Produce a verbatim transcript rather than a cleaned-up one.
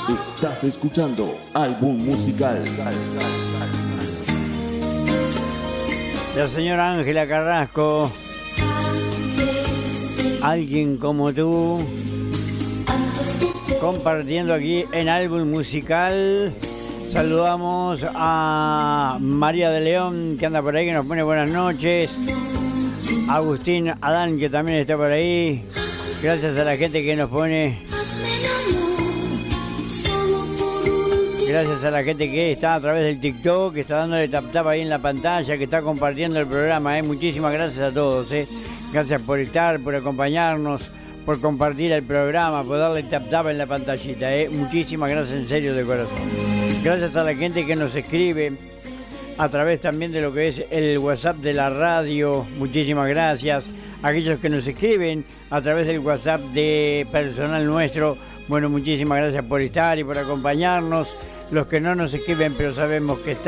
Estás escuchando Álbum Musical. La señora Ángela Carrasco, Alguien como tú, compartiendo aquí en Álbum Musical. Saludamos a María de León, que anda por ahí, que nos pone buenas noches. Agustín Adán, que también está por ahí. Gracias a la gente que nos pone. Gracias a la gente que está a través del TikTok, que está dándole tap tap ahí en la pantalla, que está compartiendo el programa. ¿eh? Muchísimas gracias a todos. ¿eh? Gracias por estar, por acompañarnos, por compartir el programa, por darle tap tap en la pantallita. ¿eh? Muchísimas gracias, en serio, de corazón. Gracias a la gente que nos escribe a través también de lo que es el WhatsApp de la radio. Muchísimas gracias. Aquellos que nos escriben a través del WhatsApp de personal nuestro. Bueno, muchísimas gracias por estar y por acompañarnos. Los que no nos escriben, pero sabemos que están.